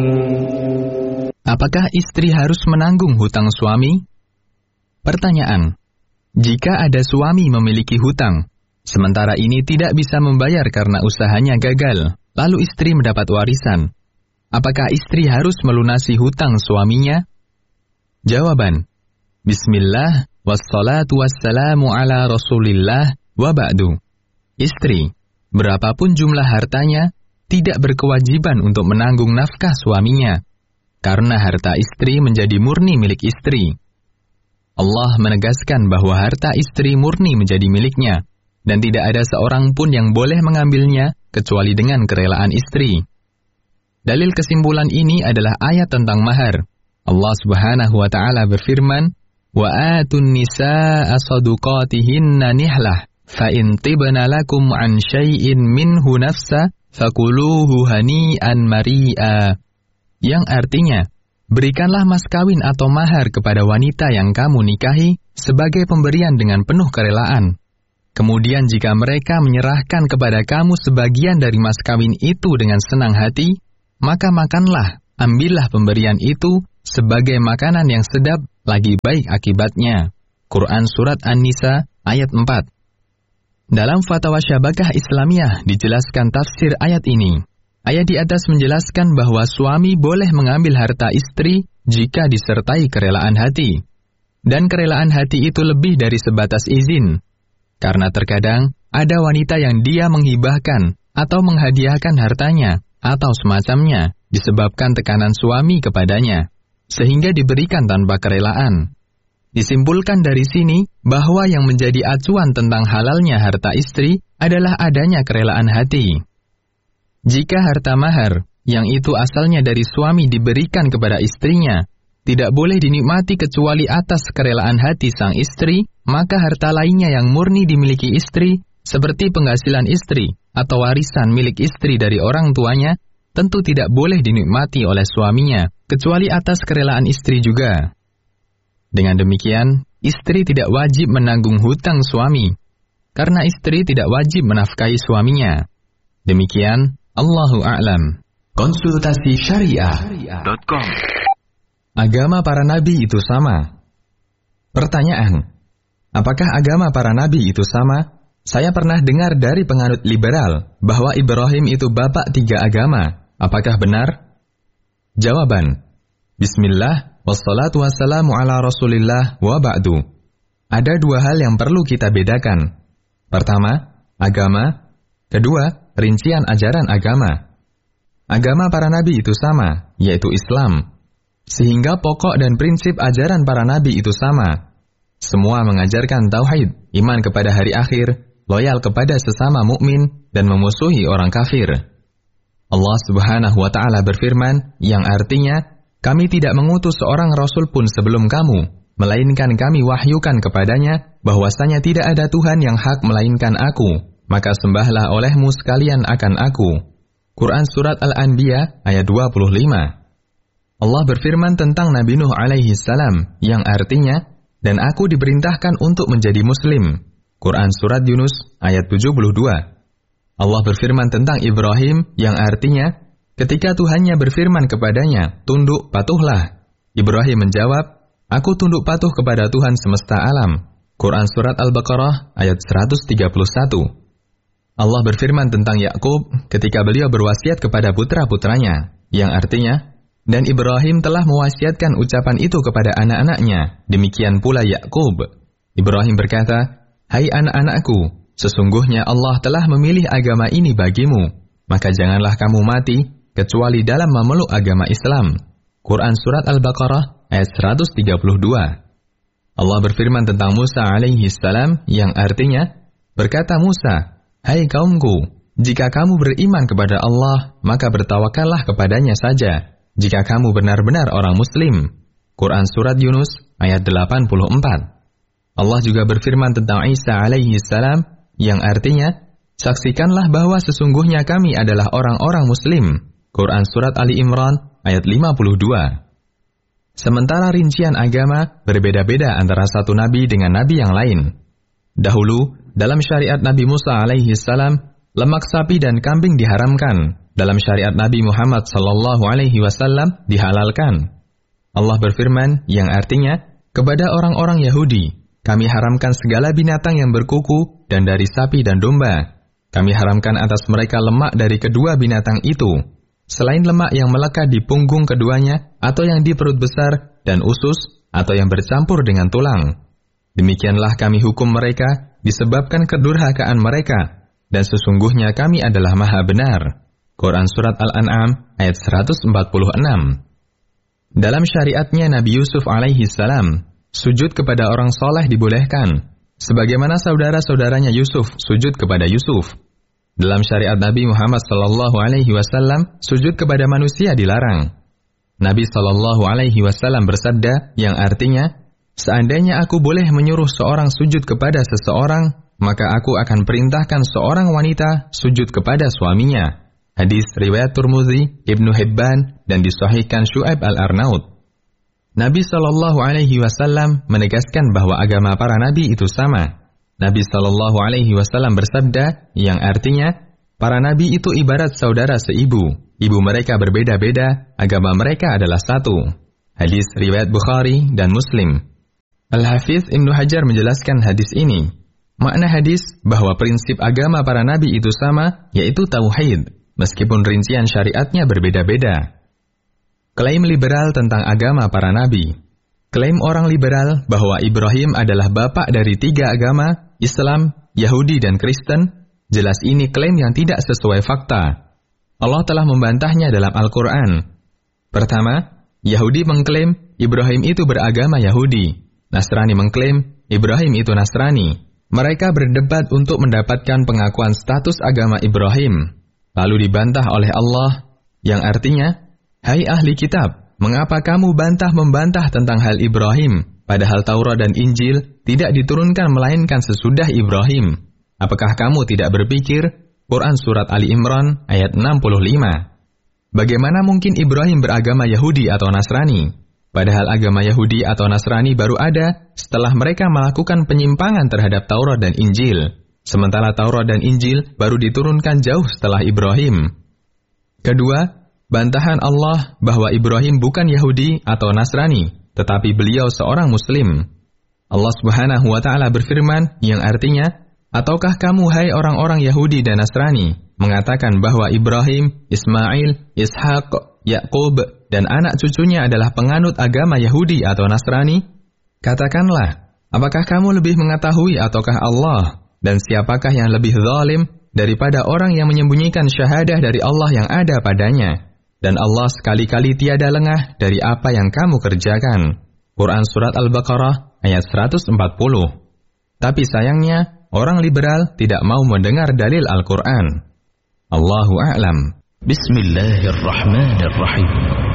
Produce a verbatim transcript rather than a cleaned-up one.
Apakah istri harus menanggung hutang suami? Pertanyaan: jika ada suami memiliki hutang, sementara ini tidak bisa membayar karena usahanya gagal, lalu istri mendapat warisan, apakah istri harus melunasi hutang suaminya? Jawaban: Bismillah, wassalatu wassalamu ala rasulillah, wa ba'du. Istri, berapapun jumlah hartanya, tidak berkewajiban untuk menanggung nafkah suaminya, karena harta istri menjadi murni milik istri. Allah menegaskan bahwa harta istri murni menjadi miliknya, dan tidak ada seorang pun yang boleh mengambilnya, kecuali dengan kerelaan istri. Dalil kesimpulan ini adalah ayat tentang mahar. Allah Subhanahu wa Ta'ala berfirman, "Wa atun nisaa saduqatihinna nihlah, fa in tibna lakum an syai'in minhu nafsa, fakuluhu hani'an mari'a." Yang artinya, berikanlah mas kawin atau mahar kepada wanita yang kamu nikahi sebagai pemberian dengan penuh kerelaan. Kemudian jika mereka menyerahkan kepada kamu sebagian dari mas kawin itu dengan senang hati, maka makanlah, ambillah pemberian itu sebagai makanan yang sedap, lagi baik akibatnya. Quran Surat An-Nisa ayat empat. Dalam Fatwa Syabakah Islamiyah dijelaskan tafsir ayat ini. Ayat di atas menjelaskan bahwa suami boleh mengambil harta istri jika disertai kerelaan hati. Dan kerelaan hati itu lebih dari sebatas izin. Karena terkadang ada wanita yang dia menghibahkan atau menghadiahkan hartanya atau semacamnya disebabkan tekanan suami kepadanya, sehingga diberikan tanpa kerelaan. Disimpulkan dari sini bahwa yang menjadi acuan tentang halalnya harta istri adalah adanya kerelaan hati. Jika harta mahar, yang itu asalnya dari suami diberikan kepada istrinya, tidak boleh dinikmati kecuali atas kerelaan hati sang istri, maka harta lainnya yang murni dimiliki istri, seperti penghasilan istri atau warisan milik istri dari orang tuanya, tentu tidak boleh dinikmati oleh suaminya, kecuali atas kerelaan istri juga. Dengan demikian, istri tidak wajib menanggung hutang suami, karena istri tidak wajib menafkahi suaminya. Demikian, Allahu a'lam. Konsultasi syariah titik com. Agama para nabi itu sama? Pertanyaan: apakah agama para nabi itu sama? Saya pernah dengar dari penganut liberal bahwa Ibrahim itu bapak tiga agama. Apakah benar? Jawaban: Bismillah, wassalatu wassalamu ala rasulillah, wa ba'du. Ada dua hal yang perlu kita bedakan. Pertama, agama. Kedua, rincian ajaran agama. Agama para nabi itu sama, yaitu Islam. Sehingga pokok dan prinsip ajaran para nabi itu sama. Semua mengajarkan tauhid, iman kepada hari akhir, loyal kepada sesama mukmin, dan memusuhi orang kafir. Allah Subhanahu wa Ta'ala berfirman, yang artinya, kami tidak mengutus seorang rasul pun sebelum kamu, melainkan kami wahyukan kepadanya, bahwasanya tidak ada Tuhan yang hak melainkan aku, maka sembahlah olehmu sekalian akan aku. Quran Surat Al-Anbiya ayat dua puluh lima. Allah berfirman tentang Nabi Nuh alaihi salam, yang artinya, dan aku diperintahkan untuk menjadi muslim. Quran Surat Yunus ayat tujuh puluh dua. Allah berfirman tentang Ibrahim, yang artinya, ketika Tuhannya berfirman kepadanya, tunduk, patuhlah. Ibrahim menjawab, aku tunduk patuh kepada Tuhan semesta alam. Quran Surat Al-Baqarah ayat seratus tiga puluh satu. Allah berfirman tentang Yakub ketika beliau berwasiat kepada putra-putranya, yang artinya, dan Ibrahim telah mewasiatkan ucapan itu kepada anak-anaknya, demikian pula Yakub. Ibrahim berkata, hai anak-anakku, sesungguhnya Allah telah memilih agama ini bagimu, maka janganlah kamu mati, kecuali dalam memeluk agama Islam. Quran Surat Al-Baqarah ayat seratus tiga puluh dua. Allah berfirman tentang Musa alaihi salam, yang artinya, berkata Musa, hai kaumku, jika kamu beriman kepada Allah, maka bertawakallah kepadanya saja, jika kamu benar-benar orang muslim. Quran Surat Yunus ayat delapan puluh empat. Allah juga berfirman tentang Isa alaihi salam, yang artinya, saksikanlah bahwa sesungguhnya kami adalah orang-orang muslim. Quran Surat Ali Imran ayat lima puluh dua. Sementara rincian agama berbeda-beda antara satu nabi dengan nabi yang lain. Dahulu, dalam syariat Nabi Musa alaihi salam, lemak sapi dan kambing diharamkan. dalam syariat Nabi Muhammad sallallahu alaihi wasallam dihalalkan. Allah berfirman yang artinya, kepada orang-orang Yahudi, kami haramkan segala binatang yang berkuku dan dari sapi dan domba. Kami haramkan atas mereka lemak dari kedua binatang itu, selain lemak yang melekat di punggung keduanya, atau yang di perut besar, dan usus, atau yang bercampur dengan tulang. Demikianlah kami hukum mereka, disebabkan kedurhakaan mereka, dan sesungguhnya kami adalah maha benar. Quran Surat Al-An'am, ayat seratus empat puluh enam. Dalam syariatnya Nabi Yusuf alaihi salam, sujud kepada orang soleh dibolehkan, sebagaimana saudara-saudaranya Yusuf sujud kepada Yusuf. Dalam syariat Nabi Muhammad sallallahu alaihi wasallam, sujud kepada manusia dilarang. Nabi sallallahu alaihi wasallam bersabda yang artinya, seandainya aku boleh menyuruh seorang sujud kepada seseorang, maka aku akan perintahkan seorang wanita sujud kepada suaminya. Hadis riwayat Tirmidzi, Ibnu Hibban, dan disahihkan Syu'aib Al-Arnaud. Nabi sallallahu alaihi wasallam menegaskan bahwa agama para nabi itu sama. Nabi sallallahu alaihi wasallam bersabda yang artinya, para nabi itu ibarat saudara seibu. Ibu mereka berbeda-beda, agama mereka adalah satu. Hadis riwayat Bukhari dan Muslim. Al-Hafiz Ibnu Hajar menjelaskan hadis ini. Makna hadis bahwa prinsip agama para nabi itu sama, yaitu tauhid, meskipun rincian syariatnya berbeda-beda. Klaim liberal tentang agama para nabi. Klaim orang liberal bahwa Ibrahim adalah bapak dari tiga agama, Islam, Yahudi, dan Kristen, jelas ini klaim yang tidak sesuai fakta. Allah telah membantahnya dalam Al-Quran. Pertama, Yahudi mengklaim Ibrahim itu beragama Yahudi. Nasrani mengklaim Ibrahim itu Nasrani. Mereka berdebat untuk mendapatkan pengakuan status agama Ibrahim. Lalu dibantah oleh Allah, yang artinya, hai ahli kitab, mengapa kamu bantah-membantah tentang hal Ibrahim, padahal Taurat dan Injil tidak diturunkan melainkan sesudah Ibrahim? Apakah kamu tidak berpikir? Quran Surat Ali Imran ayat enam puluh lima. Bagaimana mungkin Ibrahim beragama Yahudi atau Nasrani? Padahal agama Yahudi atau Nasrani baru ada setelah mereka melakukan penyimpangan terhadap Taurat dan Injil. Sementara Taurat dan Injil baru diturunkan jauh setelah Ibrahim. Kedua, bantahan Allah bahwa Ibrahim bukan Yahudi atau Nasrani, tetapi beliau seorang Muslim. Allah Subhanahu wa Ta'ala berfirman yang artinya, ataukah kamu hai orang-orang Yahudi dan Nasrani mengatakan bahwa Ibrahim, Ismail, Ishak, Yakub, dan anak cucunya adalah penganut agama Yahudi atau Nasrani? Katakanlah, apakah kamu lebih mengetahui ataukah Allah, dan siapakah yang lebih zalim daripada orang yang menyembunyikan syahadah dari Allah yang ada padanya? Dan Allah sekali-kali tiada lengah dari apa yang kamu kerjakan. Quran Surat Al-Baqarah ayat seratus empat puluh. Tapi sayangnya, orang liberal tidak mau mendengar dalil Al-Quran. Allahu a'lam. Bismillahirrahmanirrahim.